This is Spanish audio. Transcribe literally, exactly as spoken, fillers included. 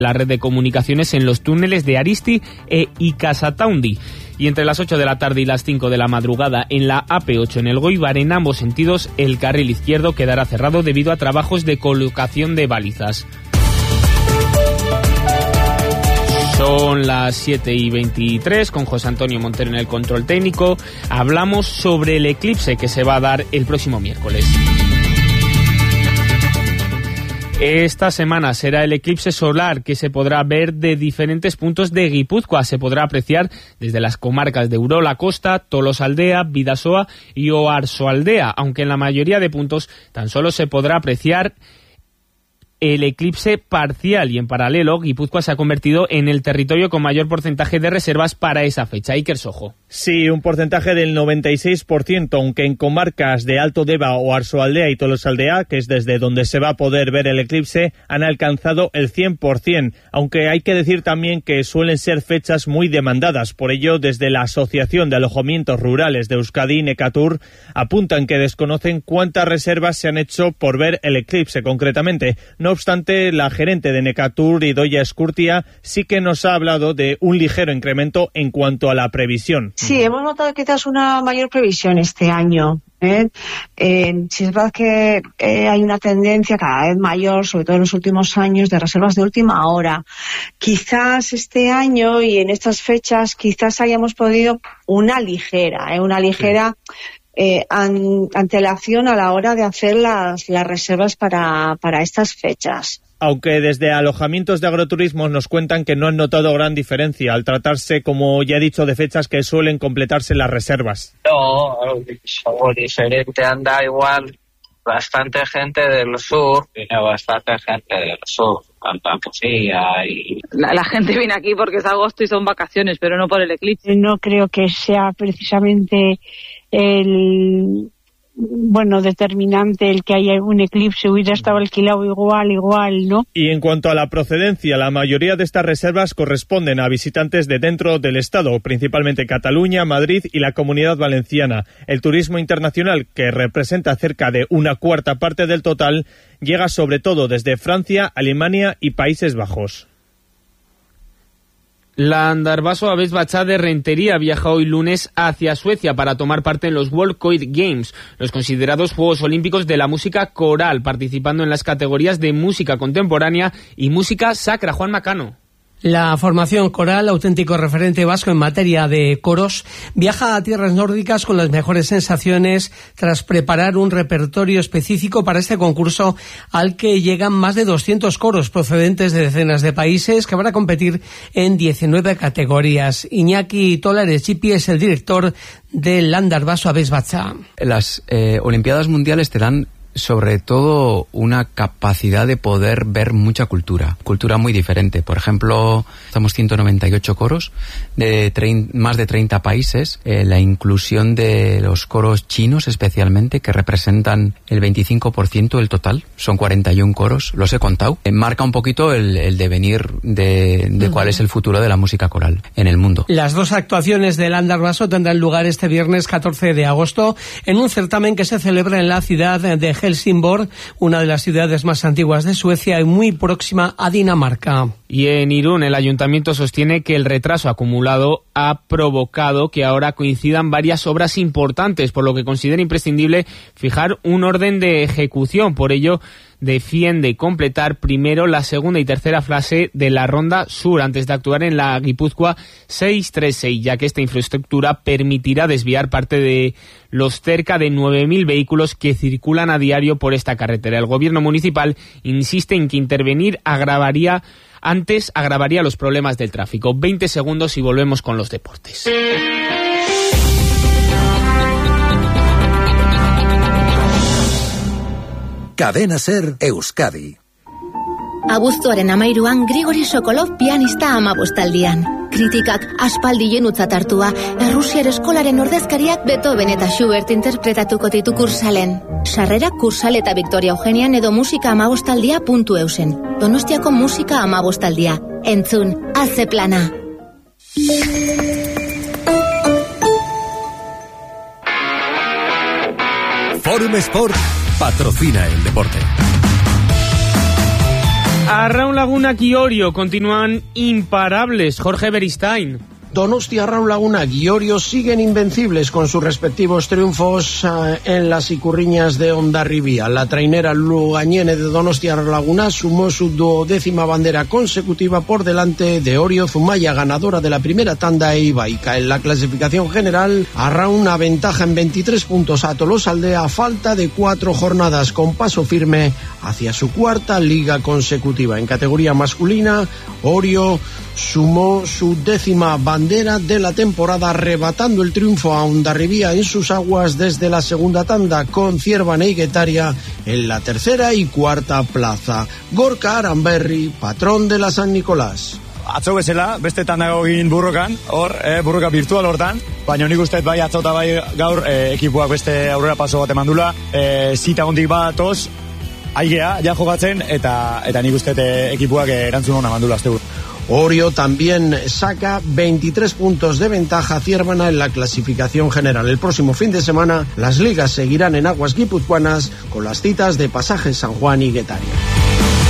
la red de comunicaciones en los túneles de Aristi e Ikasataundi. Y entre las ocho de la tarde y las cinco de la madrugada en la A P ocho en Elgoibar, en ambos sentidos, el carril izquierdo quedará cerrado debido a trabajos de colocación de balizas. Son las siete y veintitrés, con José Antonio Montero en el control técnico. Hablamos sobre el eclipse que se va a dar el próximo miércoles. Esta semana será el eclipse solar que se podrá ver de diferentes puntos de Guipúzcoa. Se podrá apreciar desde las comarcas de Urola Costa, Tolosaldea, Bidasoa y Oarsoaldea, aunque en la mayoría de puntos tan solo se podrá apreciar el eclipse parcial, y en paralelo Guipúzcoa se ha convertido en el territorio con mayor porcentaje de reservas para esa fecha. Iker Sojo. Sí, un porcentaje del noventa y seis por ciento, aunque en comarcas de Alto Deba, Oarsoaldea y Tolosaldea, que es desde donde se va a poder ver el eclipse, han alcanzado el cien por ciento, aunque hay que decir también que suelen ser fechas muy demandadas. Por ello, desde la Asociación de Alojamientos Rurales de Euskadi, Necatur, apuntan que desconocen cuántas reservas se han hecho por ver el eclipse concretamente. No No obstante, la gerente de Necatur, Idoia Escurtia, sí que nos ha hablado de un ligero incremento en cuanto a la previsión. Sí, hemos notado quizás una mayor previsión este año. ¿eh? Eh, si es verdad que eh, hay una tendencia cada vez mayor, sobre todo en los últimos años, de reservas de última hora. Quizás este año y en estas fechas, quizás hayamos podido una ligera, ¿eh? una ligera... Sí. Eh, an, antelación a la hora de hacer las, las reservas para, para estas fechas. Aunque desde alojamientos de agroturismo nos cuentan que no han notado gran diferencia al tratarse, como ya he dicho, de fechas que suelen completarse las reservas. No, algo diferente, anda igual bastante gente del sur, viene bastante gente del sur, Andalucía y... La, la gente viene aquí porque es agosto y son vacaciones, pero no por el eclipse. No creo que sea precisamente el bueno determinante el que haya un eclipse, hubiera estado alquilado igual, igual, ¿no? Y en cuanto a la procedencia, la mayoría de estas reservas corresponden a visitantes de dentro del Estado, principalmente Cataluña, Madrid y la Comunidad Valenciana. El turismo internacional, que representa cerca de una cuarta parte del total, llega sobre todo desde Francia, Alemania y Países Bajos. La Andarvaso Aves Bachá de Rentería viaja hoy lunes hacia Suecia para tomar parte en los World Choir Games, los considerados Juegos Olímpicos de la música coral, participando en las categorías de música contemporánea y música sacra. Juan Macano. La formación coral, auténtico referente vasco en materia de coros, viaja a tierras nórdicas con las mejores sensaciones tras preparar un repertorio específico para este concurso al que llegan más de doscientos coros procedentes de decenas de países que van a competir en diecinueve categorías. Iñaki Tolares Chipi es el director del Andarvaso Aves Bachá. Las eh, Olimpiadas Mundiales te dan sobre todo una capacidad de poder ver mucha cultura, cultura muy diferente. Por ejemplo, estamos ciento noventa y ocho coros de trein, más de treinta países, eh, la inclusión de los coros chinos especialmente, que representan el veinticinco por ciento del total, son cuarenta y uno coros, los he contado, eh, marca un poquito el, el devenir de, de uh-huh. cuál es el futuro de la música coral en el mundo. Las dos actuaciones del Andarvaso tendrán lugar este viernes catorce de agosto en un certamen que se celebra en la ciudad de Helsingborg, una de las ciudades más antiguas de Suecia y muy próxima a Dinamarca. Y en Irún, el ayuntamiento sostiene que el retraso acumulado ha provocado que ahora coincidan varias obras importantes, por lo que considera imprescindible fijar un orden de ejecución. Por ello, defiende completar primero la segunda y tercera fase de la Ronda Sur antes de actuar en la Guipúzcoa seiscientos treinta y seis, ya que esta infraestructura permitirá desviar parte de los cerca de nueve mil vehículos que circulan a diario por esta carretera. El gobierno municipal insiste en que intervenir agravaría antes agravaría los problemas del tráfico. veinte segundos y volvemos con los deportes. Cadena Ser Euskadi. Abuztuaren amairuan Grigori Sokolov pianista amabostaldian. Kritikak aspaldien utzat hartua, Errusiar eskolaren ordezkariak Beethoven eta Schubert interpretatuko ditu kursalen. Sarrera kursal eta Victoria Eugenian edo musika amabostaldia puntu eusen. Donostiako musika amabostaldia. Entzun, haze plana. Forum Sport patrocina el deporte. Arraun Lagunak y Orio continúan imparables. Jorge Beristain. Donostia, Arraun Lagunak y Orio siguen invencibles con sus respectivos triunfos uh, en las Icurriñas de Hondarribia. La trainera lugañene de Donostia Arraun Lagunak sumó su duodécima bandera consecutiva por delante de Orio Zumaya, ganadora de la primera tanda e Ibaica. En la clasificación general, Arraun aventaja en veintitrés puntos a Tolosaldea a falta de cuatro jornadas, con paso firme hacia su cuarta liga consecutiva. En categoría masculina, Orio sumó su décima bandera de la temporada, arrebatando el triunfo a Hondarribia en sus aguas desde la segunda tanda, con Ciervana y Guetaria en la tercera y cuarta plaza. Gorka Aranberri, patrón de la San Nicolás. Atzo bezala, beste tandago egin burrokan, hor, eh, burroka virtual hortan, baina nik uste bai atzo eta bai gaur eh, ekipuak beste aurrera paso bat emandula, eh, zita hondik bat atoz, aigea, ja jokatzen, eta, eta nik uste eh, ekipuak eh, erantzun hona mandula azte buru. Orio también saca veintitrés puntos de ventaja a Ciervana en la clasificación general. El próximo fin de semana las ligas seguirán en aguas guipuzcoanas con las citas de Pasajes San Juan y Guetaria.